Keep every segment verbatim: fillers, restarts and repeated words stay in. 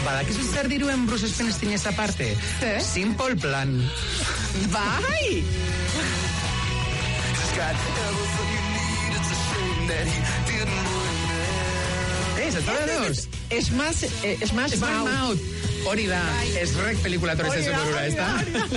Badakizu zer diruen Bruce Springsteen esa parte? Eh? Simple Plan. Bai! Ez, ez da dos. Es más, eh, es más Smash Mouth. Mouth. Hori da, ez rek pelikula torre zezu burura, ez da?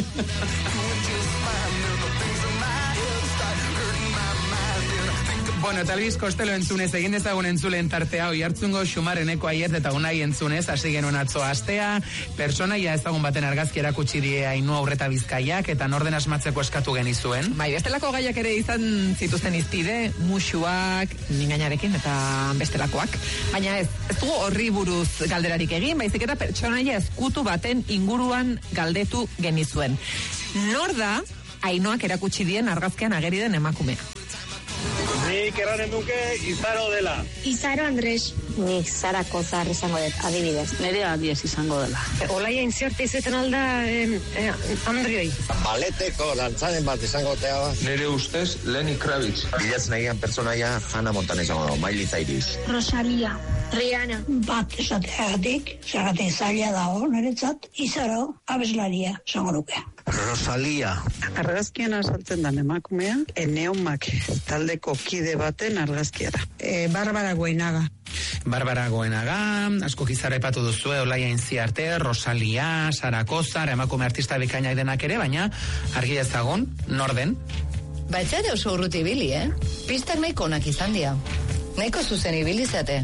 Bueno, eta Luis Costello entzunez, egin dezagun entzulen tartea, oi hartzungo Xumareneko aiet eta unai entzunez, hasi genuen atzo astea, personaia ezagun baten argazki erakutsi die Ainhoa Urreta Bizkaiak, eta norden asmatzeko eskatu genizuen. Bai, bestelako gaiak ere izan zituzten izpide, musuak, mingainarekin eta bestelakoak. Baina ez, ez dugu horri buruz galderarik egin, baizik eta pertsonaia ezkutu baten inguruan galdetu genizuen. Nor da Ainhoak erakutsi dien argazkian ageri den emakumea? Nik erranen duke Izaro dela. Izaro Andres. Nik Sara Kozar izango dut, adibidez. Nere adiez izango dela. Olaia inziarte izaten alda eh, eh, Andrioi. Baleteko lantzaren bat izango tea. Nere ustez Lenny Kravitz. Bilatzen egian personaia Hannah Montana izango da, Miley Cyrus. Rosalia. Rihanna. Bat esateagatik, zergatik zaila dago, niretzat, Izaro abeslaria izango nuke. Rosalia. Argazkian azaltzen den emakumea, Eneumak taldeko kide baten argazkia da. E, Barbara Goenaga. Barbara Goenaga, asko gizara epatu duzue, Olaia Inziarte, Rosalia, Sara Kozar, emakume artista bikainak denak ere, baina argi ezagun, norden? Baitzate oso urruti ibili, eh? Pistak nahiko onak izan dira. Nahiko zuzen ibili zate.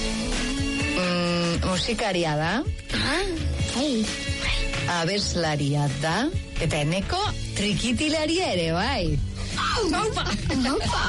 Mm, musikaria da. Ah, bai. Abeslaria da. Eta eneko trikitilaria ere, bai. Opa! Opa!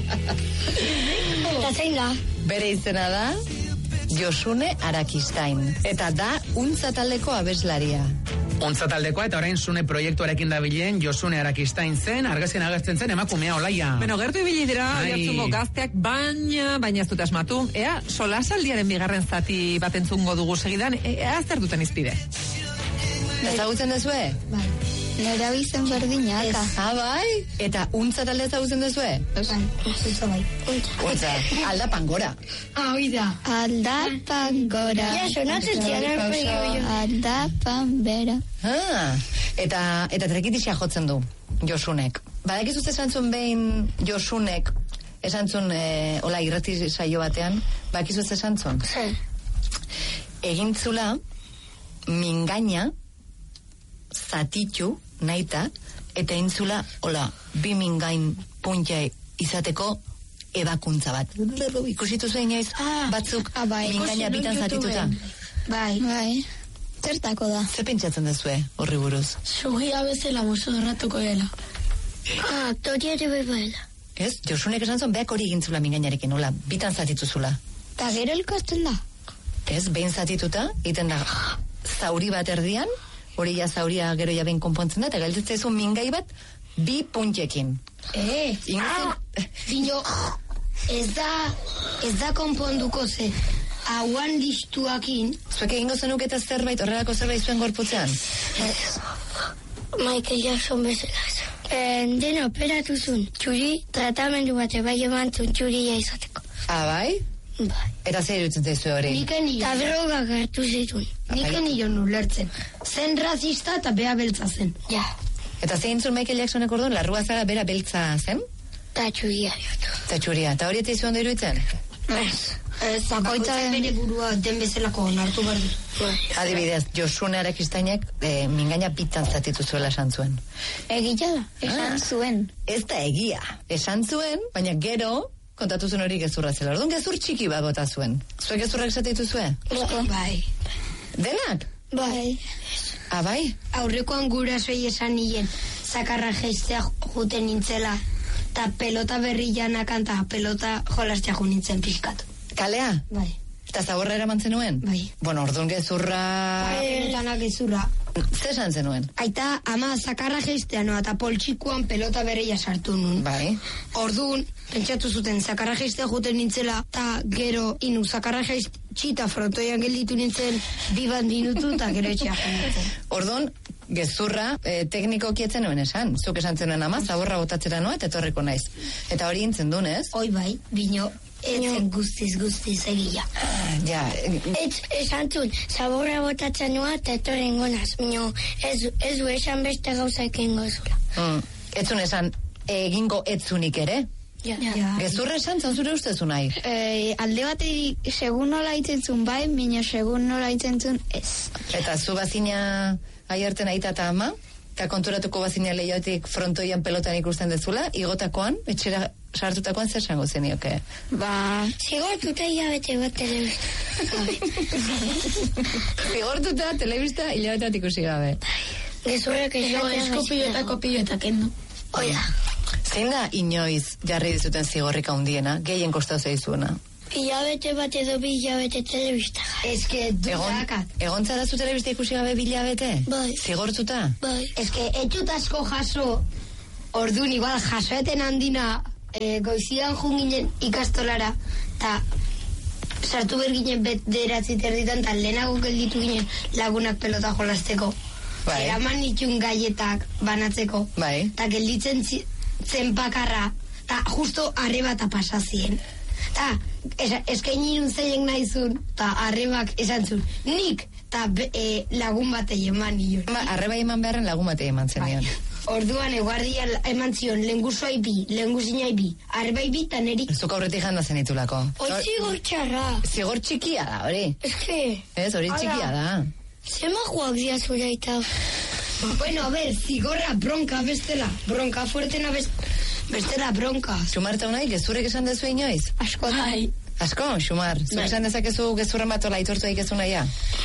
Eta zein da? Bere izena da Josune Arakistain. Eta da untza taldeko abeslaria. Untza taldekoa eta orain Sune proiektuarekin dabilen Josune Arakistain zen, argazien agertzen zen emakumea, Olaia. Bueno, gertu ibili dira, jartzungo gazteak, baina, baina ez dut asmatu. Ea, solasaldiaren bigarren zati bat entzungo dugu segidan, ea zer duten izpide. Ezagutzen dezue? Bai. Nera bizen berdina, aka. Ah, bai? Eta untza talde ezagutzen dezue? Bai, untza bai. Untza, aldapan gora. Ah, oida. Aldapan gora. Ja, sonatzen zian aldapan bera. Ah, eta, eta trekitixia jotzen du, Josunek. Badakizu esan zuen behin Josunek, esan zuen, e, hola, irrati saio batean, badakizu esan zuen? Zer. Egintzula, mingaina, zatitu, naita, eta intzula, hola, bi mingain puntia izateko ebakuntza bat. Ikusitu zuen inoiz, ah, batzuk ah, bai, mingaina bitan zatituta. Bai, bai. Zertako da? Zer pentsatzen dezue, horri buruz? Sugia bezala mozo erratuko dela. Ah, tori ere bebaela. Ez, Josunek esan zuen, beak hori egintzula mingainarekin, hola, bitan zatituzula. Ta gero elkasten da? Ez, behin zatituta, iten da, zauri bat erdian, hori ja zauria gero ja behin konpontzen da, eta galdetzen zuen mingai bat, bi puntiekin. Eh, ah, bino, ez da, ez da konponduko ze, hauan listuakin. Zuek egingo zenuketa zerbait, horrelako zerbait zuen gorputzean? Ez, Michael Jackson bezala. Eh, dena operatu zuen, txuri, tratamendu bat bai eman zuen txuria izateko. Ah, bai? Bai. Eta zer irutzen zaizu hori? Niken nio. Eta drogak hartu zituen. Niken nio nulertzen. Zen razista eta bea beltza zen. Ja. Eta zein zuen Michael Jacksonek orduan, larrua zara bera beltza zen? Ta txuria diotu. Ta txuria. Eta hori eta izu ondo iruditzen? Ez. Zakoitza bere burua den bezalako onartu behar du. Adibidez, Josune Arakistainek e, mingaina bitan zatitu zuela esan zuen. Egia da, esan zuen. Ez da egia. Esan zuen, baina gero kontatu zuen hori gezurra zela. Orduan gezur txiki bat bota zuen. Zuek gezurrak zatitu zuen? Bai. Denak? Bai. Ah, bai? Aurrekoan gurasoi esan nien, zakarra geistea juten nintzela, eta pelota berri janakan, eta pelota jolastea ju nintzen pixkatu. Kalea? Bai. Eta zaborra eraman zenuen? Bai. Bueno, orduan gezurra... Bai, pelotanak gezurra. Zer esan zenuen? Aita, ama, zakarra geistea noa, eta poltsikuan pelota berria sartu nun. Bai. Orduan, pentsatu zuten, zakarra geistea juten nintzela, eta gero, inu, zakarra geistxita frontoian gelditu nintzen, bi bat minutu, eta gero etxea nintzen. Orduan, gezurra eh, tekniko kietzen nuen esan. Zuk esan zenuen ama, zaborra botatzera noa, eta etorreko naiz. Eta hori intzen duen, ez? Hoi bai, bino, etzen guztiz guztiz egia. ja. Ez, esan zuen, zaborra botatzen nua eta etorren gonaz. Mino, ez, ez du esan beste gauza ekingo zula. Mm. Etzun esan, egingo etzunik ere? Ja. ja. Gezurre esan, zure ustezu nahi? Eh, alde bateri, segun nola itzen bai, mino segun nola itzen ez. Eta zu bazina aierten aita eta ama? Eta konturatuko bazina lehiotik frontoian pelotan ikusten dezula, igotakoan, etxera sartutakoan zer esango zenioke? Ba... Zigortuta hilabete bat telebista. Zigortuta telebista hilabete bat ikusi gabe. Gezurrek eskopilotako pilotak endo. Oida. Zein da inoiz jarri dizuten zigorrik handiena, gehien kostau zeizuena? Hilabete bat edo bi hilabete telebista. Ez que dudakat. Egon zara zu telebista ikusi gabe bi hilabete? Bai. Zigortuta? Bai. Ez que etxut asko jaso, orduan igual jasoeten handina, e, goizian junginen ikastolara, eta sartu berginen bederatzi terditan, eta lehenago gelditu ginen lagunak pelota jolasteko. Bai. Eraman itxun gaietak banatzeko. Bai. Eta gelditzen zen bakarra, eta justo arreba eta pasazien. Eta eskaini nun zeiek nahizun, eta arrebak esan zuen, nik, eta e, lagun batei eman nion. Ba, arreba eman beharren lagun batei eman zen nion. Orduan eguardia eman zion, lenguzoai bi, lenguzinai bi, arrebai bi, eta neri... Zuk aurretik janda zen itulako. Hoi zigor txarra. Zigor txikia da, hori. Ez que... Ez, hori txikia da. Zema joak dia zure eta... Bueno, a ver, zigorra bronka bestela, bronka fuertena bestela. Bestela bronka. Xumar eta unai, gezurek esan dezu inoiz? Asko da. Asko, Xumar? Zuk Bai. esan dezakezu gezurren bat ola itortu aikezun naia?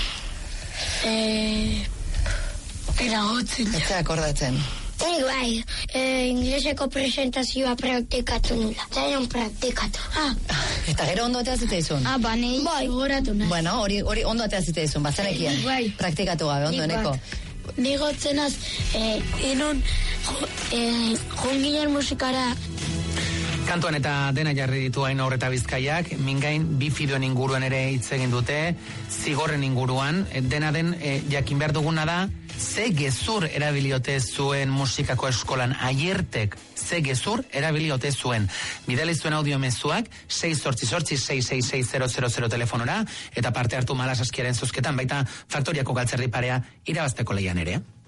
Eh... Era hotzen. Ez da akordatzen. Nik bai, eh, ingleseko presentazioa praktikatu nula. Zaion praktikatu. Ah, Eta gero ondo atea ziteizun? ah banei, bai. Goratu nahi. Bueno, hori, hori ondo atea ziteizun, bazenekien. Bai. Praktikatu gabe, ondo Nik eneko. Nigotzenaz, eh, inon, eh, junginen musikara. Kantuan eta dena jarri ditu hain horreta bizkaiak, mingain bi fideoen inguruan ere hitz egin dute, zigorren inguruan, dena den e, jakin behar duguna da, ze gezur erabiliote zuen musikako eskolan aiertek, ze gezur erabiliote zuen. Bidali zuen audio mezuak, sei sortzi sortzi sei sei sei zero zero zero telefonora, eta parte hartu Malasaskiaren zuzketan, baita Faktoriako galtzerdi parea irabazteko leian ere.